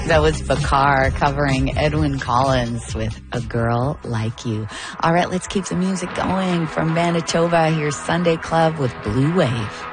That was Bakar covering Edwyn Collins with A Girl Like You. All right, let's keep the music going from Manitoba. Here's Sunday Club with Blue Wave.